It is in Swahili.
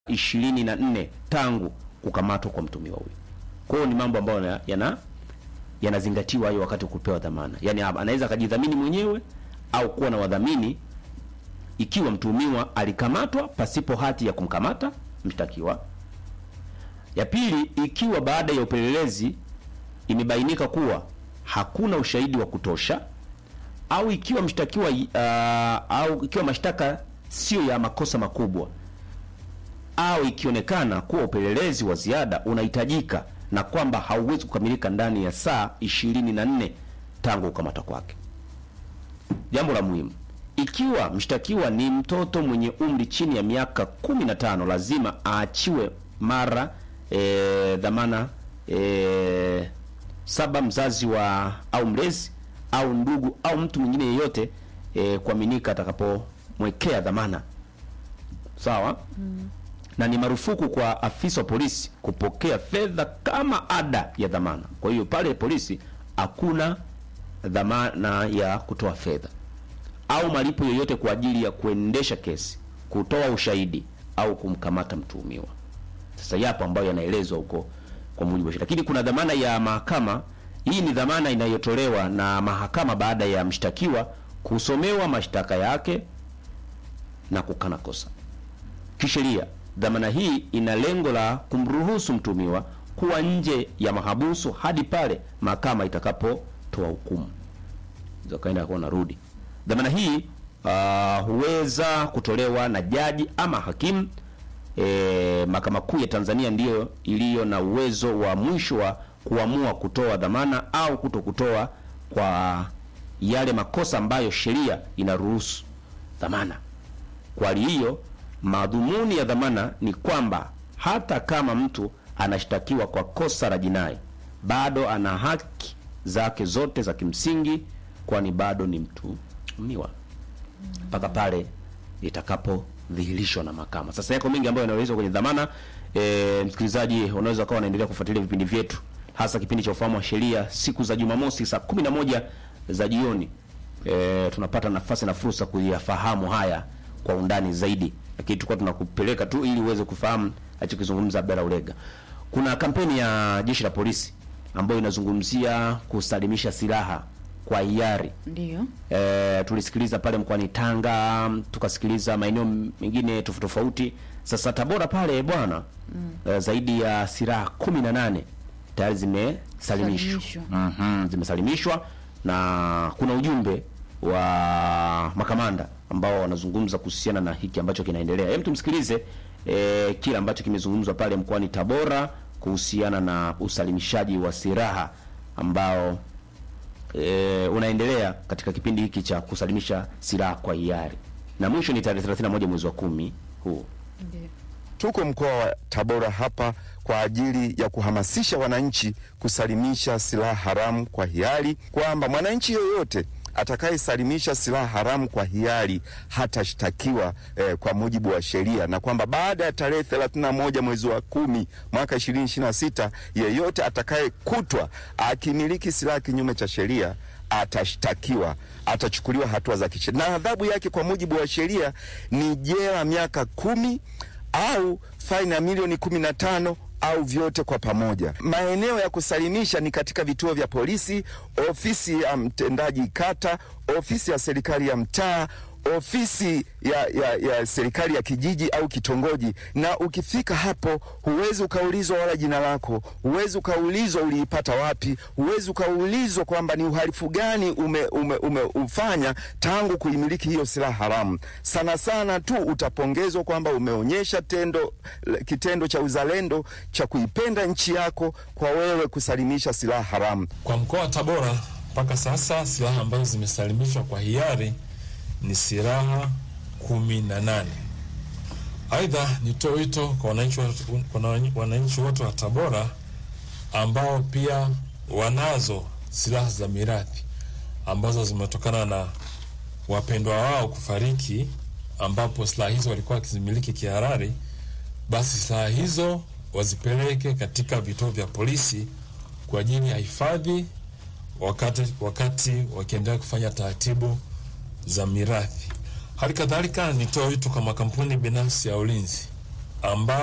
24 tangu kukamatwa kwa mtumiwa huyo. Kwa hiyo ni mambo ambayo yanazingatiwa hayo wakati kupewa dhamana. Yaani anaweza kujidhamini mwenyewe au kuwa na wadhamini ikiwa mtumiwa alikamatwa pasipo hati ya kumkamata mshtakiwa. Ya pili, ikiwa baada ya upelelezi imebainika kuwa hakuna ushahidi wa kutosha, au ikiwa mshtakiwa au ikiwa mashtaka sio ya makosa makubwa, au ikionekana kuwa upelelezi wa ziada unahitajika na kwamba hauwezi kukamilika ndani ya saa 24 tangu kukamatwa kwake. Jambo la muhimu, ikiwa mshtakiwa ni mtoto mwenye umri chini ya miaka 15, lazima aachiwe mara dhamana saba mzazi wa au mlezi au ndugu au mtu mwingine yeyote kuaminika atakapomwekea dhamana. Sawa? Na ni marufuku kwa afisa wa polisi kupokea fedha kama ada ya dhamana. Kwa hiyo pale polisi hakuna dhamana ya kutoa fedha au malipo yoyote kwa ajili ya kuendesha kesi, kutoa ushahidi au kumkamata mtuhumiwa. Sasa yapo ambayo yanaelezwa huko kwa mujibu wa sheria. Lakini kuna dhamana ya mahakama. Hii ni dhamana inayotolewa na mahakama baada ya mshtakiwa kusomewa mashtaka yake na kukana kosa. Kisheria, dhamana hii ina lengo la kumruhusu mtuhumiwa kuwa nje ya mahabusu hadi pale mahakama itakapotoa hukumu. Zakaenda kwa narudi. Dhamana hii huweza kutolewa na jaji ama hakimu. Mahakama Kuu ya Tanzania ndiyo iliyo na uwezo wa mwisho wa kuamua kutoa dhamana au kutokutoa kwa yale makosa ambayo sheria inaruhusu dhamana. Kwa hali hiyo, madhumuni ya dhamana ni kwamba hata kama mtu anashtakiwa kwa kosa la jinai, bado ana haki zake zote za kimsingi, kwani bado ni mtuhumiwa mpaka pale itakapodhihirishwa na mahakama. Sasa yako mengi ambayo yanaelezwa kwenye dhamana. Msikilizaji, unaweza kuwa unaendelea kufuatilia vipindi vyetu, hasa kipindi cha ufahamu wa sheria siku za Jumamosi saa 11 za jioni. Tunapata nafasi na fursa kuyafahamu haya kwa undani zaidi, lakini tulikuwa tunakupeleka tu ili uweze kufahamu alichokizungumza Abdalla Ulega. Kuna kampeni ya jeshi la polisi ambayo inazungumzia kusalimisha silaha kwa hiari. Ndio. Tulisikiliza pale mkoani Tanga, tukasikiliza maeneo mengine tofauti. Sasa Tabora pale bwana, zaidi ya silaha 18 tayari zimesalimishwa. Zimesalimishwa na kuna ujumbe wa makamanda ambao wanazungumza kuhusiana na hiki ambacho kinaendelea. Hem, tumsikilize kile ambacho kimezungumzwa pale mkoani Tabora kuhusiana na usalimishaji wa silaha ambao unaendelea katika kipindi hiki cha kusalimisha silaha kwa hiari. Na mwisho ni tarehe 31 mwezi wa 10 huu. Ndio. Tuko mkoa wa Tabora hapa kwa ajili ya kuhamasisha wananchi kusalimisha silaha haramu kwa hiari, kwamba mwananchi yoyote atakayesalimisha silaha haramu kwa hiari hatashtakiwa kwa mujibu wa sheria, na kwamba baada ya tarehe 31 mwezi wa 10 mwaka 2026 yeyote atakayekutwa akimiliki silaha kinyume cha sheria atashtakiwa, atachukuliwa hatua za kisheria, na adhabu yake kwa mujibu wa sheria ni jela miaka 10 au faini ya milioni 15 au vyote kwa pamoja. Maeneo ya kusalimisha ni katika vituo vya polisi, ofisi ya mtendaji kata, ofisi ya serikali ya mtaa, ofisi ya serikali ya kijiji au kitongoji. Na ukifika hapo huwezi ukaulizwa wala jina lako, huwezi ukaulizwa uliipata wapi, huwezi ukaulizwa kwamba ni uhalifu gani umefanya tangu kuimiliki hiyo silaha haramu. Sana sana tu utapongezwa kwamba umeonyesha kitendo cha uzalendo cha kuipenda nchi yako kwa wewe kusalimisha silaha haramu. Kwa mkoa wa Tabora mpaka sasa silaha ambazo zimesalimishwa kwa hiari ni silaha 18. Aidha, nitoe wito kwa wananchi wote wa Tabora ambao pia wanazo silaha za mirathi ambazo zimetokana na wapendwa wao kufariki, ambapo silaha hizo walikuwa wakizimiliki kihalali, basi silaha hizo wazipeleke katika vituo vya polisi kwa ajili ya hifadhi wakati wakiendelea kufanya taratibu za mirathi. Hali kadhalika nitoa wito kwa makampuni binafsi ya ulinzi ambao